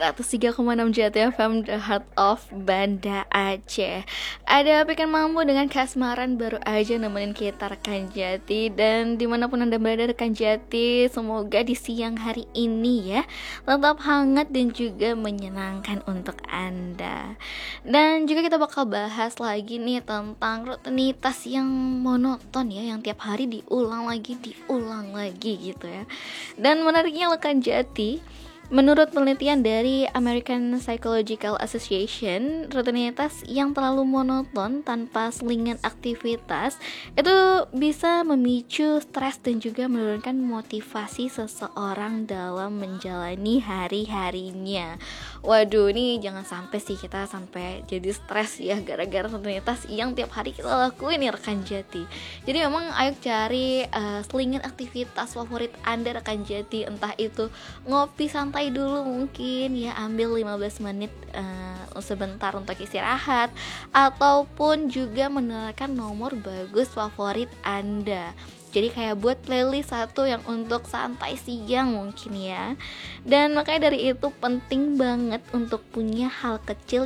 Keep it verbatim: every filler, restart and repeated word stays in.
seratus tiga koma enam J T F M, The Heart of Banda Aceh. Ada Pikan Mampu dengan Kasmaran baru aja nemenin kita rekan Jati. Dan dimanapun Anda berada rekan Jati, semoga di siang hari ini ya tetap hangat dan juga menyenangkan untuk Anda. Dan juga kita bakal bahas lagi nih tentang rutinitas yang monoton ya, yang tiap hari diulang lagi, diulang lagi gitu ya. Dan menariknya rekan Jati, menurut penelitian dari American Psychological Association, rutinitas yang terlalu monoton tanpa selingan aktivitas itu bisa memicu stres dan juga menurunkan motivasi seseorang dalam menjalani hari-harinya. Waduh, ini jangan sampai sih kita sampai jadi stres ya gara-gara rutinitas yang tiap hari kita lakuin nih rekan Jati. Jadi memang ayo cari uh, selingan aktivitas favorit Anda rekan Jati, entah itu ngopi santai dulu mungkin ya, ambil lima belas menit uh, sebentar untuk istirahat, ataupun juga menerapkan nomor bagus favorit Anda. Jadi kayak buat playlist satu yang untuk santai siang mungkin ya. Dan makanya dari itu penting banget untuk punya hal kecil